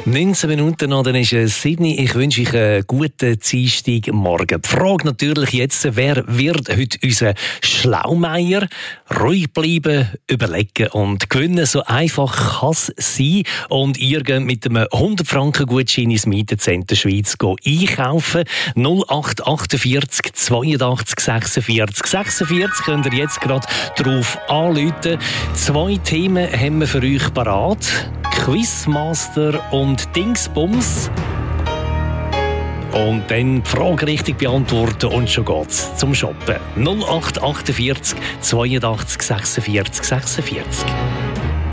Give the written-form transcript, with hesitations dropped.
19 Minuten noch, dann ist Sydney. Ich wünsche euch einen guten Dienstagmorgen. Die Frage natürlich jetzt, wer wird heute unser Schlaumeier? Ruhig bleiben, überlegen und gewinnen. So einfach kann es sein. Und ihr geht mit einem 100-Franken-Gutschein ins Mietencenter Schweiz einkaufen. 0848 82 46 46 könnt ihr jetzt gerade drauf anrufen. 2 Themen haben wir für euch parat. Quizmaster und Dingsbums. Und dann die Frage richtig beantworten und schon geht's zum Shoppen. 0848 82 46 46.